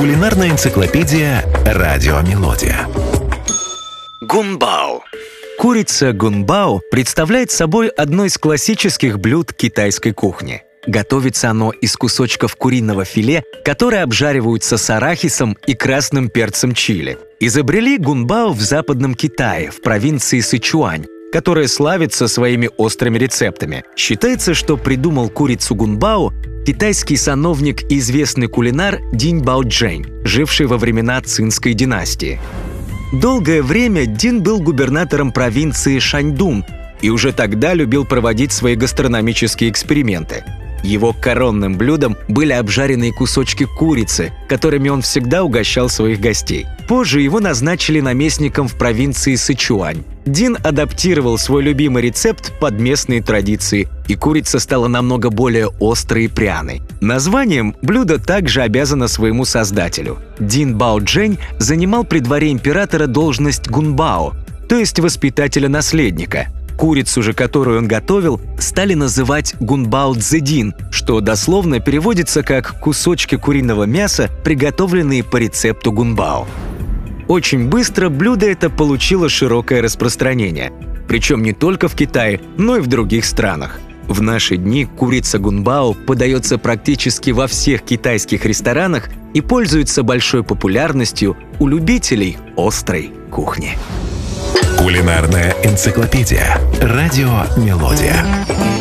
Кулинарная энциклопедия «Радио Мелодия». Гунбао. Курица гунбао представляет собой одно из классических блюд китайской кухни. Готовится оно из кусочков куриного филе, которые обжариваются с арахисом и красным перцем чили. Изобрели гунбао в Западном Китае, в провинции Сычуань, которая славится своими острыми рецептами. Считается, что придумал курицу гунбао китайский сановник и известный кулинар Дин Баоджэнь, живший во времена Цинской династии. Долгое время Дин был губернатором провинции Шаньдун и уже тогда любил проводить свои гастрономические эксперименты. Его коронным блюдом были обжаренные кусочки курицы, которыми он всегда угощал своих гостей. Позже его назначили наместником в провинции Сычуань. Дин адаптировал свой любимый рецепт под местные традиции, и курица стала намного более острой и пряной. Названием блюдо также обязано своему создателю. Дин Баоджэнь занимал при дворе императора должность гунбао, то есть воспитателя-наследника. Курицу же, которую он готовил, стали называть гунбао цзэдин, что дословно переводится как «кусочки куриного мяса, приготовленные по рецепту гунбао». Очень быстро блюдо это получило широкое распространение, причем не только в Китае, но и в других странах. В наши дни курица гунбао подается практически во всех китайских ресторанах и пользуется большой популярностью у любителей острой кухни. Кулинарная энциклопедия «Радио Мелодия».